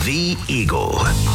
The Eagle.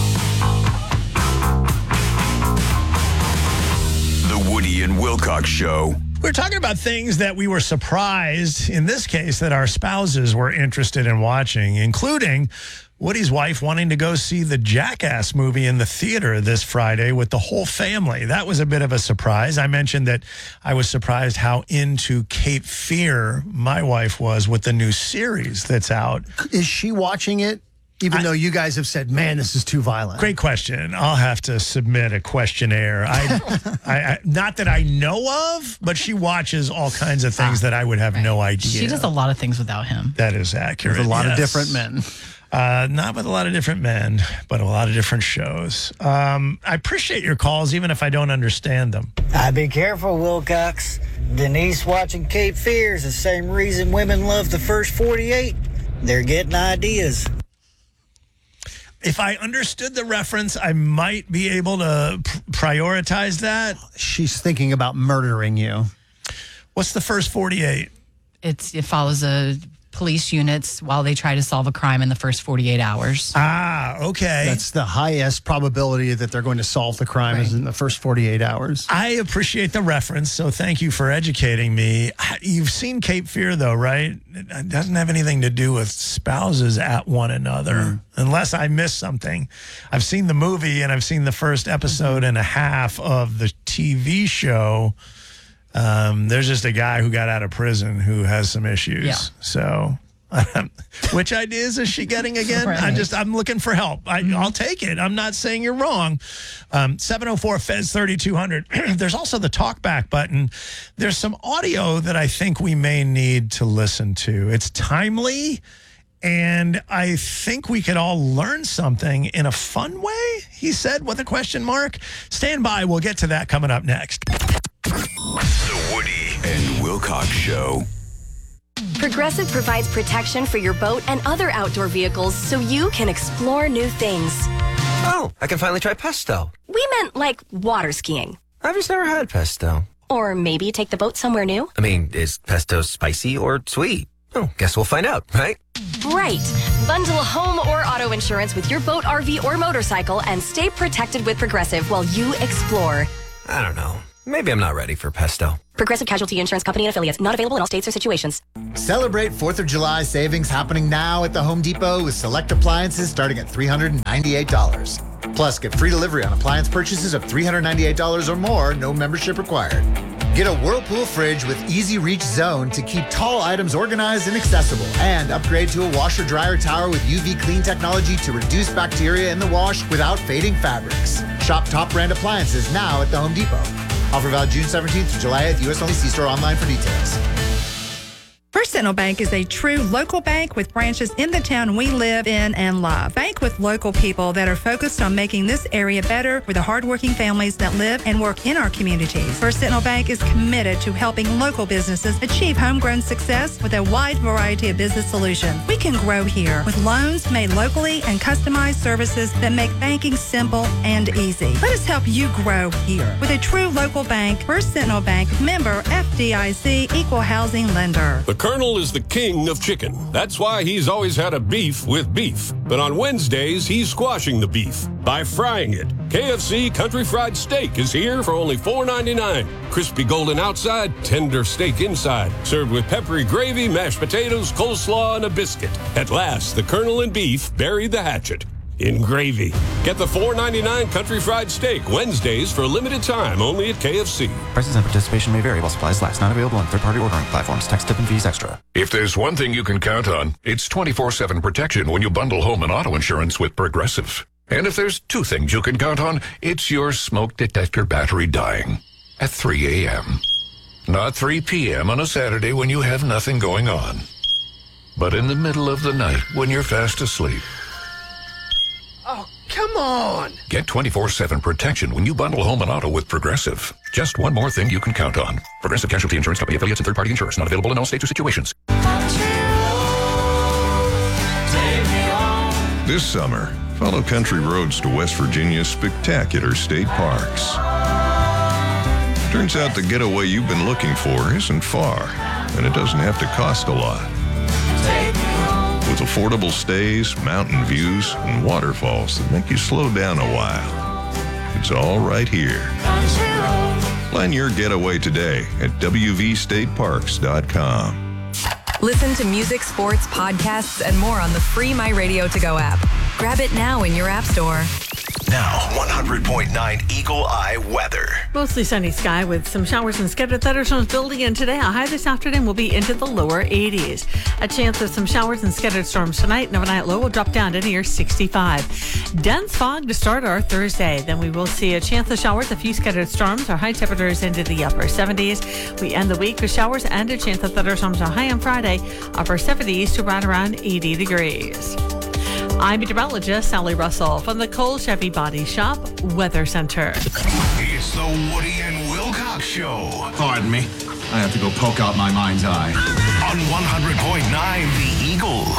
The Woody and Wilcox Show. We're talking about things that we were surprised, in this case, that our spouses were interested in watching, including Woody's wife wanting to go see the Jackass movie in the theater this Friday with the whole family. That was a bit of a surprise. I mentioned that I was surprised how into Cape Fear my wife was with the new series that's out. Is she watching it? Even though you guys have said, man, this is too violent. Great question. I'll have to submit a questionnaire. I not that I know of, but she watches all kinds of things that I would have no idea. She does a lot of things without him. That is accurate. With a lot of different men. Not with a lot of different men, but a lot of different shows. I appreciate your calls, even if I don't understand them. Be careful, Wilcox. Denise watching Cape Fear is the same reason women love the first 48. They're getting ideas. If I understood the reference, I might be able to prioritize that. She's thinking about murdering you. What's the first 48? It follows police units while they try to solve a crime in the first 48 hours. Okay. That's the highest probability that they're going to solve the crime is in the first 48 hours. I appreciate the reference, so thank you for educating me. You've seen Cape Fear, though, right? It doesn't have anything to do with spouses at one another, unless I missed something. I've seen the movie, and I've seen the first episode and a half of the TV show. There's just a guy who got out of prison who has some issues. Yeah. So, which ideas is she getting again? Right. I'm looking for help. I'll take it. I'm not saying you're wrong. 704-FEZ-3200. There's also the talkback button. There's some audio that I think we may need to listen to. It's timely, and I think we could all learn something in a fun way, he said, with a question mark. Stand by. We'll get to that coming up next. The Woody and Wilcox Show. Progressive provides protection for your boat and other outdoor vehicles so you can explore new things. Oh, I can finally try pesto. We meant like water skiing. I've just never had pesto. Or maybe take the boat somewhere new. I mean, is pesto spicy or sweet? Oh, guess we'll find out, right? Right. Bundle home or auto insurance with your boat, RV, or motorcycle and stay protected with Progressive while you explore. I don't know. Maybe I'm not ready for pesto. Progressive Casualty Insurance Company and Affiliates. Not available in all states or situations. Celebrate 4th of July savings happening now at the Home Depot with select appliances starting at $398. Plus, get free delivery on appliance purchases of $398 or more, no membership required. Get a Whirlpool fridge with Easy Reach Zone to keep tall items organized and accessible. And upgrade to a washer-dryer tower with UV clean technology to reduce bacteria in the wash without fading fabrics. Shop top brand appliances now at the Home Depot. Offer valid June 17th to July 8th. U.S. only. See store online for details. First Sentinel Bank is a true local bank with branches in the town we live in and love. Bank with local people that are focused on making this area better for the hardworking families that live and work in our communities. First Sentinel Bank is committed to helping local businesses achieve homegrown success with a wide variety of business solutions. We can grow here with loans made locally and customized services that make banking simple and easy. Let us help you grow here. With a true local bank, First Sentinel Bank, member FDIC, equal housing lender. The Colonel is the king of chicken. That's why he's always had a beef with beef. But on Wednesdays, he's squashing the beef by frying it. KFC Country Fried Steak is here for only $4.99. Crispy golden outside, tender steak inside. Served with peppery gravy, mashed potatoes, coleslaw, and a biscuit. At last, the Colonel and beef bury the hatchet in gravy. Get the $4.99 Country Fried Steak Wednesdays for a limited time only at KFC. Prices and participation may vary while supplies last. Not available on third-party ordering platforms. Tax, tip, and fees extra. If there's one thing you can count on, it's 24/7 protection when you bundle home and auto insurance with Progressive. And if there's two things you can count on, it's your smoke detector battery dying at 3 a.m. Not 3 p.m. on a Saturday when you have nothing going on, but in the middle of the night when you're fast asleep. Oh, come on! Get 24/7 protection when you bundle home and auto with Progressive. Just one more thing you can count on. Progressive Casualty Insurance Company, affiliates, and third-party insurers. Not available in all states or situations. This summer, follow country roads to West Virginia's spectacular state parks. Turns out the getaway you've been looking for isn't far, and it doesn't have to cost a lot. With a Affordable stays, mountain views, and waterfalls that make you slow down a while. It's all right here. Plan your getaway today at wvstateparks.com. Listen to music, sports, podcasts, and more on the free MyRadio To Go app. Grab it now in your app store. Now, 100.9 Eagle Eye weather. Mostly sunny sky with some showers and scattered thunderstorms building in today. A high this afternoon will be into the lower 80s. A chance of some showers and scattered storms tonight. An overnight low will drop down to near 65. Dense fog to start our Thursday. Then we will see a chance of showers, a few scattered storms. Our high temperatures into the upper 70s. We end the week with showers and a chance of thunderstorms. A high on Friday, upper 70s to right around 80 degrees. I'm meteorologist Sally Russell from the Cole Chevy Body Shop Weather Center. It's the Woody and Wilcox Show. Pardon me. I have to go poke out my mind's eye. On 100.9 The Eagle.